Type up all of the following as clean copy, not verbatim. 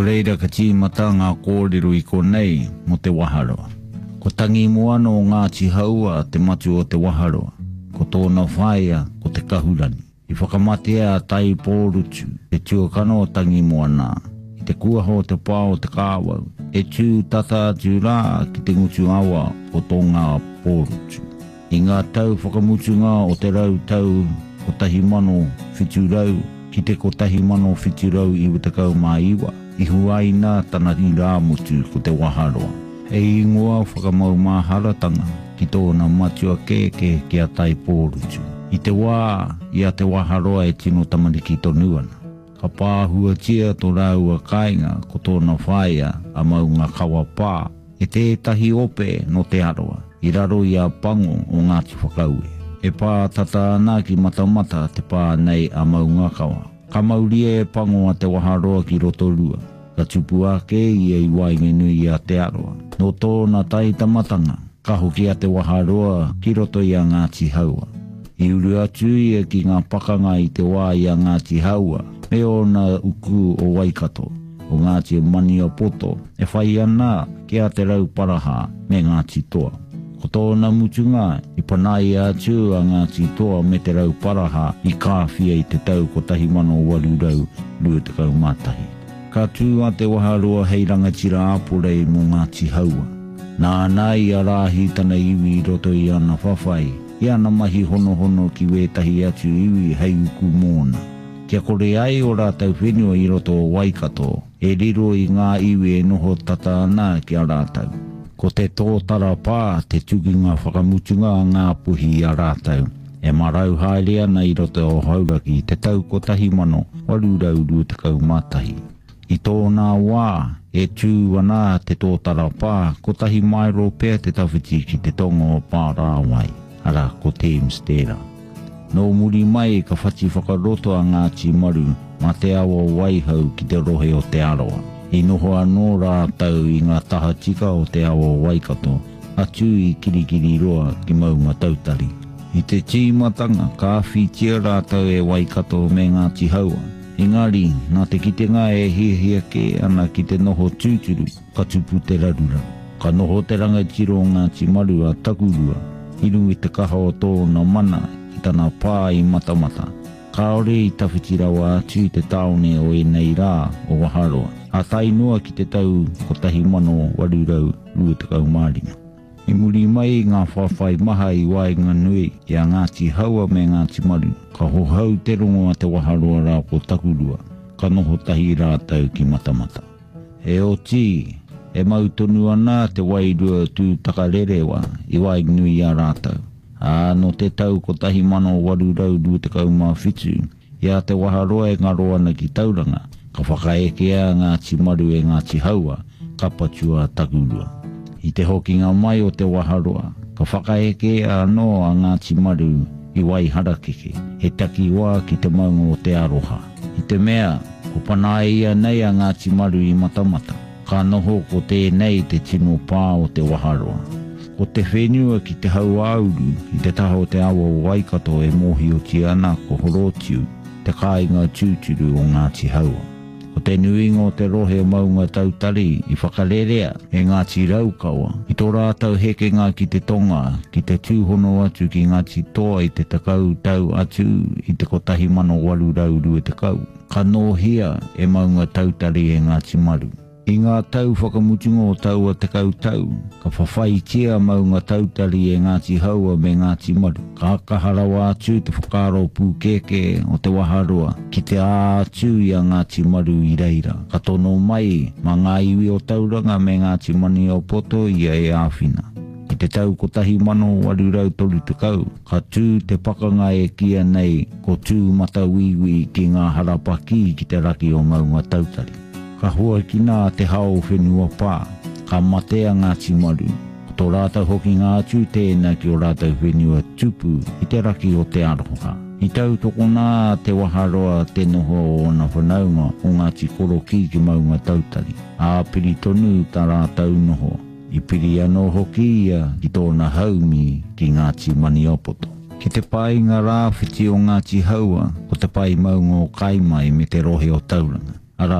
reira ka tīmata ngā kōrero I konei mo te waharoa. Ko tangi moana o ngā tihaua te matu o te waharoa. Ko tōna whaia ko te kahurani. I whakamatea tai pōrutu te tuakano o tangi moana. I te kuaho te pā o te kāwau. E tū tata tū rā ki te ngutu awa o tō ngā pōrutu. I ngā tau whakamutunga o te rau tau ko tahi mano whitu rau ki te ko tahi mano whitu rau I utakau mā iwa. I huaina tana I rā mutu ko te waharoa. E ingoa whakamau mā haratanga ki tōna matua keke ki a tai pōrutu. I te wā, I a te waharoa e tino tamariki tonuana. Ka pāhua tia tō rāua kāinga ko tōna whaia a mau ngā kawa pā. E tētahi ope no te aroa. I raro I a pango o Ngāti Whakaue. E pā tata anā ki matamata te pā nei a mau ngā kawa. Ka mauria e pango a te waharoa ki rotorua. Ka tupu ake I e iwainge nui a te aroa. No tōna tai tamatanga, ka hoki a te waharoa ki roto I a Ngāti Haua. I uru atu ia ki ngā pakanga I te wā I a Ngāti Haua, me o na uku o Waikato, o Ngāti Maniapoto, e whai ana ki a te rau paraha me Ngāti Toa. Ko tōna mutunga, I panai atu a Ngāti Toa me te rau paraha I kāwhia I te tau ko tahi mano waru rau rua te kau mātahi. Ka tū a te waharoa hei rangatira apore mo Ngāti Haua. Nā nai a rāhi tana iwi I roto I ana whawhai, I ana mahi hono hono ki wētahi atu iwi hei uku mōna. Kia kore ai o rātau whenua I roto o Waikato, e riro I ngā iwi e noho tata ana ki a rātau. Ko te tōtara pā te tukinga whakamutunga a ngā puhi a rātau, e marau haere ana I roto o hauraki te tau ko tahi mano warurau rua te kau mātahi. I tōna wā, e tū ana te tōtara pā, ko tahi mairo pēr te tawhiti ki te tonga o pā rāwai, ara ko Thames tērā. Nō muri mai ka whati whakaroto a Ngāti Maru, ma te awa waihau ki te rohe o te aroa. I noho anō rātau I ngā taha tika o te awa Waikato, atu I kirikiri roa ki maunga tautari. I te tīmatanga, ka whitia rātau e Waikato me Ngāti Haua. Engari, nā te kitenga e hia ke ana ki te noho tūturu, ka tupu te rarura. Ka noho te rangatiro o Ngāti Maru a takurua, iru I te kaha o tōna mana I tana pā I matamata. Ka ore I tawhiti rawa atu te taone o e nei rā o waharoa. A tai noa ki te tau ko tahi mano warurau rua te kau māringa. I muri mai ngā whawhai maha I waenga nui I a Ngāti Haua me Ngāti Maru. Ka hohau te rongo a te waharoa rā ko takurua. Ka noho tahi rātau ki matamata. E o tī, e mau tonu ana te wairua tū takarerewa I waenga nui a rātau. A no te tau ko tahi mano warurau rua te kau mawhitu. I a te waharoa e ngaro ana ki tauranga. Ka whakaekea Ngāti Maru e Ngāti Haua, ka patua takurua. I te hokinga mai o te waharoa, ka whakaekea anō a Ngāti Maru I wai harakeke, he taki wā ki te maunga o te aroha. I te mea, ko panai ia nei a Ngāti Maru I matamata, ka noho ko tēnei te tino pā o te waharoa. Ko te whenua ki te hau auru, I te taha o te awa o Waikato e mohi o ti ana ko horotiu, te kāinga tūturu o Ngāti Haua. Ko te nuinga o te rohe o maunga tautari I whakarerea e Ngāti Raukawa. I tō rātau hekenga ki te tonga, ki te tūhono atu ki Ngāti Toa I te takau tau atu I te kotahi mano warurau rua te kau. Ka nōhia e maunga tautari e Ngāti Maru. I ngā tau whakamutunga o tau a te kau tau, ka whawhaitia maunga tautari e Ngāti Haua me Ngāti Maru. Ka hakaharawa atu te whakaro pūkeke o te waharoa, ki te ātu I a Ngāti Maru I reira. Ka tono mai, ma ngā iwi o tauranga me Ngāti Maniapoto ia e āwhina. I te tau ko tahi mano warurau toru te kau, ka tū te pakanga e kia nei, ko tū mata wiwi ki ngā harapaki ki te raki o maunga tautari. Ka hua kina te hao whenua pā, ka matea Ngāti Maru. Ko tō rātau hoki ngā atu tēnā ki o rātau whenua tupu I te raki o te aroha. I tau toko nā te waharoa te noho o na whanaunga o Ngāti Koroki ki maunga tautari. A piri tonu tā rātau noho. I piri anō hoki ia ki tōna haumi ki Ngāti Maniapoto. Ki te painga rāwhiti o Ngāti Haua, ko te pai maunga o kaimai me te rohe o tauranga. Ara,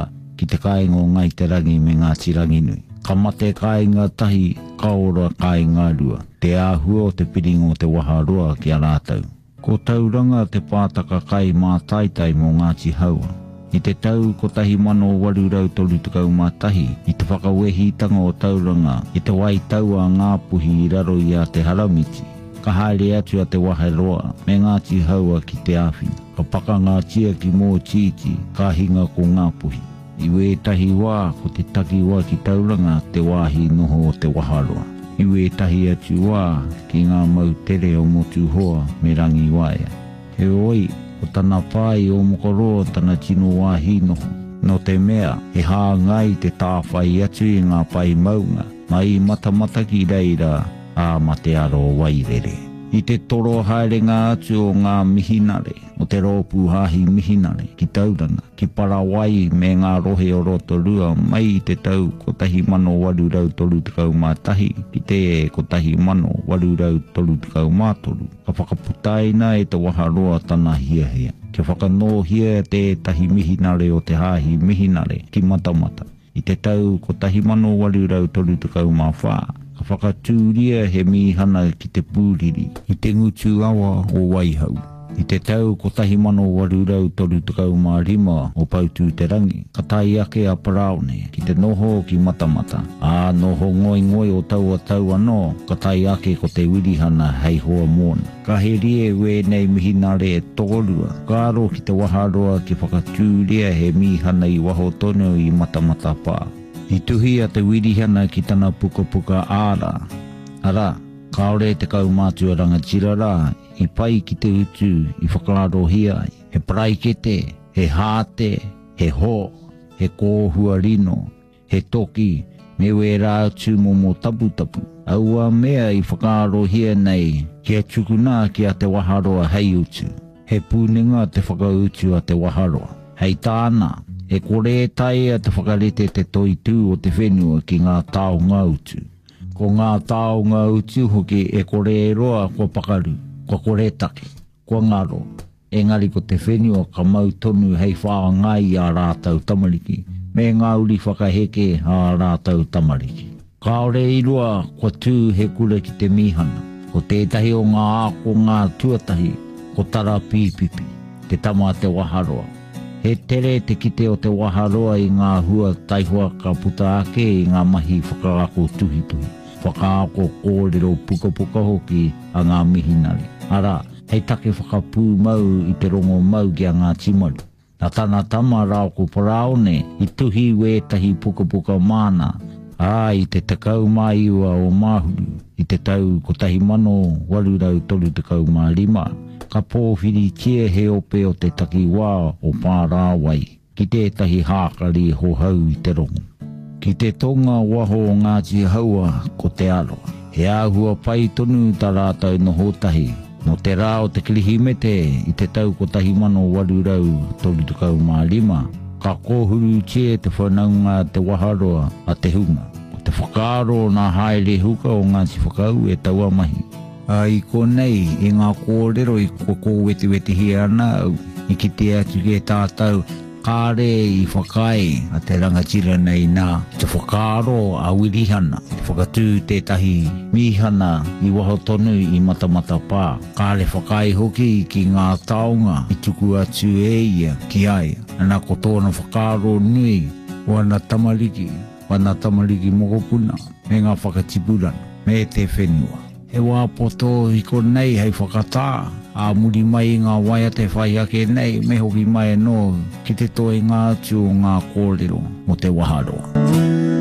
ki te kāinga o ngai te rangi me ngā tirangi nui. Ka mate kāinga tahi, ka ora kāinga rua. Te āhua o te piringa o te waharoa ki a rātau. Ko tauranga te pātaka kai mā taitai mō Ngāti Haua. I te tau ko tahi mano waru rau tolu tukau mātahi, i te whakawehitanga o tauranga, i te wai tau a Ngāpuhi i raro i a te haramiti. Ka haere atu a te waheroa, me Ngāti Haua ki te āwhina. Ka paka ngā tia ki mō titi, ka hinga ko Ngāpuhi. I wētahi wā ko te taki wā ki tauranga te wāhi noho o te waharoa. I wētahi atu wā ki ngā mau tere o motu hoa me rangi waia. He oi, o tana pai o mokoroa tana tino wāhi noho. No te mea, he hāngai te tāwhai atu i ngā pai maunga, mai matamata ki reira a mate aro wairere. I te toro haerenga atu o ngā mihinare, o te rōpū hahi mihinare, ki tauranga, ki Parawai me ngā rohe o Rotorua, mai i te tau ko tahi mano waru rau tolu tukau mātahi, ki te e ko tahi mano waru rau tolu tukau mātoru. Ka whakaputaina e te waharoa tana hiahia. Ke whakanohia te tahi mihinare o te hahi mihinare, ki matamata. I te tau ko tahi mano waru rau tolu tukau mawha. Ka whakatūria he mihana ki te pūriri, i te ngutu awa o Waihau. I te tau ko tahi mano waru rau tolu tukau mā rima o Pautū te rangi, ka tai ake a Paraone, ki te noho ki matamata. A noho ngoi ngoi o tau a tau anō, ka tai ake ko te wirihana hei hoa mōna. Ka he rie wēnei mihinare e tōrua, ka aro ki te waharoa ki whakatūria he mihana i waho tono i matamata pā. I tuhi a te wirihana ki tana puka āra. Ara, kaore te kaumātua rangatira rā, i pai ki te utu, i whakaarohia ai. He praikete, he hāte, he hō, he kōhua rino, he toki, me we rā atu mo tapu. Aua mea i whakaarohia nei, kia tukuna ki a te waharoa hei utu. He pūninga te whakautu a te waharoa. Hei tāna. E kore tai a te whakarete te toitū o te whenua ki ngā tāo ngautu. Ko ngā tāo ngautu hoki e kore roa kua pakaru, kua kore take, kua ngaro. Engari ko te whenua ka mau tonu hei whaangai a rātau tamariki, me ngā uri whakaheke a rātau tamariki. Kaore i roa kua tū he kura ki te mihana, ko tētahi o ngā ako ngā tuatahi, ko tara pīpipi, te tama te waharoa. He tere te kite o te waharoa i ngā hua taihua ka puta ake i ngā mahi whakaako tuhituhi. Whakaako kōrero puka hoki a ngā mihinari. Ara, hei take whakapū mau i te rongo mau ki a ngā timaru. Nā tana tama rao ko Paraone i tuhi wētahi puka mana. I te takau maiua o Māhuru, i te tau ko tahi mano waru rau tolu takau mā rima. Ka pōwhiri tia he ope o te taki wā o Pārāwai, ki tētahi hākari ho hau i te rongo. Ki te tonga waho o Ngāti Haua ko te aroa. He āhua pai tonu tā rātau no hotahi, no te rā o te kirihimete i te tau ko tahi mano waru rau tolu tukau mā rima. Ka kōhuru tia te whanaunga te waharoa a te hunga. O te whakaaro nā haere huka o Ngāti Whakau e taua mahi. Ai konei i ngā kōrero i ko weti hia ana i ki te atu ke tātau kāre i whakai a te rangatira nei nā te whakaaro a wirihana whakatū tētahi mihana i waho tonu i matamata pā kāre whakai hoki ki ngā taonga i tuku atu e ia ki ai ana ko tōna whakaaro nui wana tamariki mokopuna me ngā whakatipurana me te whenua. E wā poto i ko nei hei whakatā, a muri mai ngā waia te whai ake nei, me hoki mai no ki te toi ngā atu o ngā kōrero mo te waharoa.